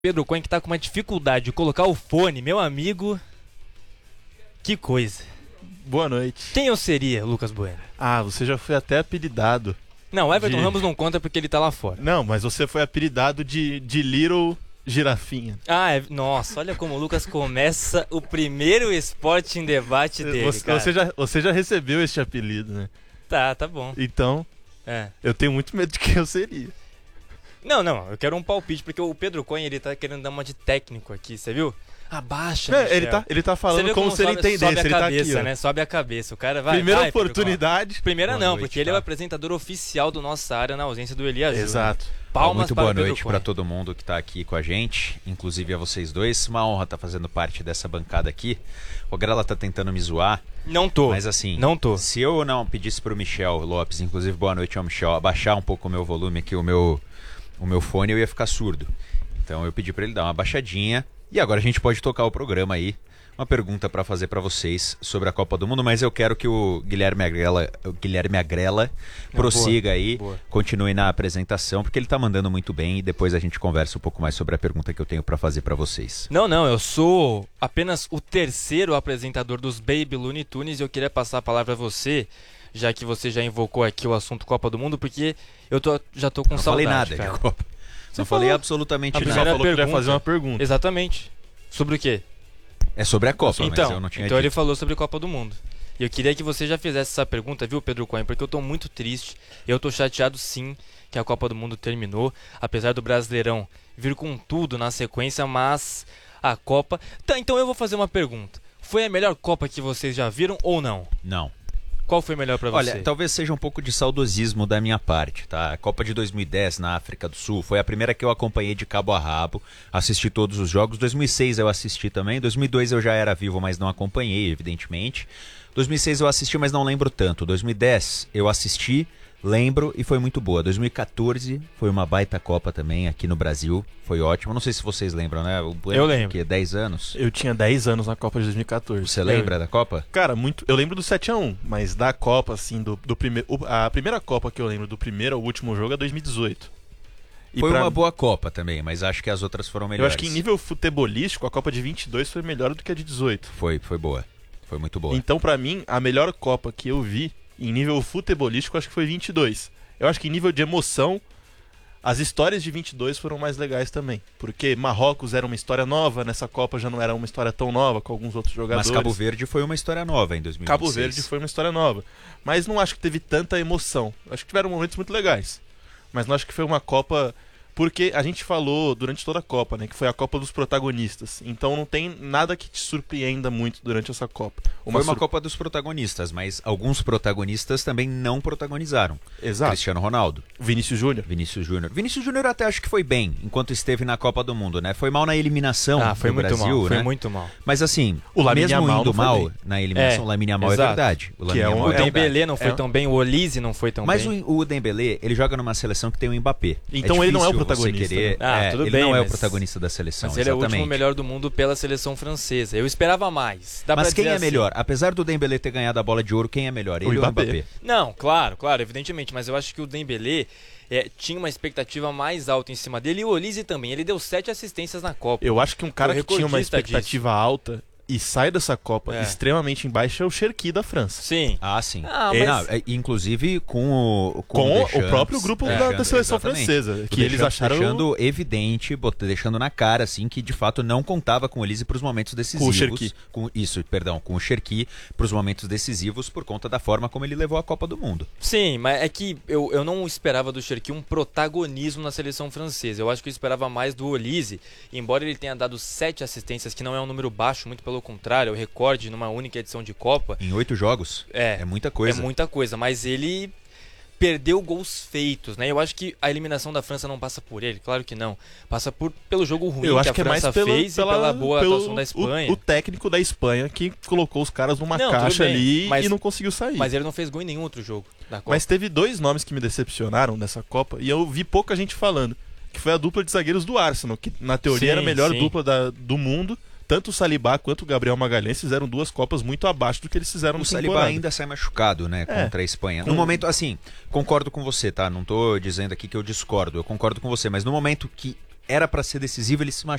Pedro Cohen que tá com uma dificuldade de colocar o fone, meu amigo. Que coisa. Boa noite. Quem eu seria, Lucas Bueno? Ah, você já foi até apelidado. Não, o Everton Ramos não conta porque ele tá lá fora. Não, mas você foi apelidado de Little Girafinha. Ah, nossa, olha como o Lucas começa o primeiro esporte em debate dele, Você já recebeu este apelido, né? Tá bom. Então, eu tenho muito medo de quem eu seria. Não, eu quero um palpite, porque o Pedro Cohen, ele tá querendo dar uma de técnico aqui, você viu? Abaixa, ele tá falando como se ele entendesse, sobe a ele cabeça, tá aqui, né? Sobe a cabeça, o cara vai... Primeira oportunidade. Primeira boa não, noite, porque ele é o apresentador oficial do Nossa Área na ausência do Elias. Exato. Palmas muito para boa o Pedro noite Cohen. para todo mundo que tá aqui com a gente, inclusive a vocês dois. Uma honra estar fazendo parte dessa bancada aqui. O Grela tá tentando me zoar. Não tô. Mas assim, não tô. Se eu não pedisse pro Michel Lopes, inclusive boa noite ao Michel, abaixar um pouco o meu volume aqui, o meu fone, eu ia ficar surdo. Então eu pedi para ele dar uma baixadinha. E agora a gente pode tocar o programa aí. Uma pergunta para fazer para vocês sobre a Copa do Mundo, mas eu quero que o Guilherme Agrela prossiga aí, continue na apresentação, porque ele tá mandando muito bem e depois a gente conversa um pouco mais sobre a pergunta que eu tenho para fazer para vocês. Não, eu sou apenas o terceiro apresentador dos Baby Looney Tunes e eu queria passar a palavra a você, já que você já invocou aqui o assunto Copa do Mundo, porque já tô com não saudade, falei nada cara. de Copa. Não falei absolutamente nada. A pessoa falou que ele ia fazer uma pergunta. Exatamente. Sobre o quê? É sobre a Copa, então, mas eu não tinha Então dito. ele falou sobre a Copa do Mundo. E eu queria que você já fizesse essa pergunta, viu, Pedro Cohen? Porque eu tô muito triste. Eu tô chateado, sim, que a Copa do Mundo terminou. Apesar do Brasileirão vir com tudo na sequência, mas a Copa... Tá, então eu vou fazer uma pergunta. Foi a melhor Copa que vocês já viram ou não? Não. Qual foi melhor pra você? Olha, talvez seja um pouco de saudosismo da minha parte, tá? A Copa de 2010 na África do Sul foi a primeira que eu acompanhei de cabo a rabo, assisti todos os jogos. 2006 eu assisti também, 2002 eu já era vivo, mas não acompanhei, evidentemente. 2006 eu assisti, mas não lembro tanto. 2010 eu assisti, lembro e foi muito boa. 2014 foi uma baita Copa também aqui no Brasil, foi ótimo. Não sei se vocês lembram, né? Eu lembro. Que 10 anos? Eu tinha 10 anos na Copa de 2014. Você lembra da Copa? Cara, muito. Eu lembro do 7-1, mas da Copa, assim, do primeiro. A primeira Copa que eu lembro do primeiro ao último jogo é 2018. Foi uma boa Copa também, mas acho que as outras foram melhores. Eu acho que em nível futebolístico, a Copa de 22 foi melhor do que a de 18. Foi boa. Foi muito boa. Então, pra mim, a melhor Copa que eu vi em nível futebolístico, acho que foi 22. Eu acho que em nível de emoção, as histórias de 22 foram mais legais também. Porque Marrocos era uma história nova, nessa Copa já não era uma história tão nova com alguns outros jogadores. Mas Cabo Verde foi uma história nova em 2026. Cabo Verde foi uma história nova. Mas não acho que teve tanta emoção. Acho que tiveram momentos muito legais. Mas não acho que foi uma Copa... Porque a gente falou durante toda a Copa, né? Que foi a Copa dos protagonistas. Então não tem nada que te surpreenda muito durante essa Copa. Foi uma Copa dos protagonistas, mas alguns protagonistas também não protagonizaram. Exato. Cristiano Ronaldo. Vinícius Júnior Até acho que foi bem, enquanto esteve na Copa do Mundo, né? Foi mal na eliminação do Brasil, né? Foi muito mal. Mas assim, o Lamine mesmo Yamal indo mal na eliminação, o Lamine Yamal é verdade. O Dembélé não foi tão bem, o Olise não foi tão bem. Mas o Dembélé, ele joga numa seleção que tem o Mbappé. Então ele não é o protagonista. Tudo ele bem, não é o protagonista da seleção. Mas ele é o último melhor do mundo pela seleção francesa. Eu esperava mais. Mas quem é melhor? Apesar do Dembélé ter ganhado a bola de ouro, quem é melhor? Ele ou o Mbappé? Não, claro, evidentemente. Mas eu acho que o Dembélé tinha uma expectativa mais alta em cima dele. E o Olise também. Ele deu 7 assistências na Copa. Eu acho que um cara que tinha uma expectativa alta e sai dessa Copa extremamente embaixo é o Cherki da França. Sim. Sim. Inclusive com o próprio grupo da seleção francesa. Que eles acharam... Deixando evidente, deixando na cara, assim, que de fato não contava com o Olise para os momentos decisivos. Com o Cherki. Com o Cherki para os momentos decisivos por conta da forma como ele levou a Copa do Mundo. Sim, mas é que eu não esperava do Cherki um protagonismo na seleção francesa. Eu acho que eu esperava mais do Olise, embora ele tenha dado 7 assistências, que não é um número baixo, muito pelo contrário, é o recorde numa única edição de Copa. Em 8 jogos? É muita coisa. É muita coisa, mas ele perdeu gols feitos, né? Eu acho que a eliminação da França não passa por ele, claro que não. Passa pelo jogo ruim que a França fez e pela boa atuação da Espanha. O técnico da Espanha que colocou os caras numa caixa ali e não conseguiu sair. Mas ele não fez gol em nenhum outro jogo da Copa. Mas teve 2 nomes que me decepcionaram nessa Copa e eu vi pouca gente falando, que foi a dupla de zagueiros do Arsenal, que na teoria era a melhor dupla do mundo. Tanto o Saliba quanto o Gabriel Magalhães fizeram 2 Copas muito abaixo do que eles fizeram no temporada. O Saliba ainda sai machucado, né, contra a Espanha. No momento, assim, concordo com você, tá? Não tô dizendo aqui que eu discordo, eu concordo com você, mas no momento que era pra ser decisivo, ele se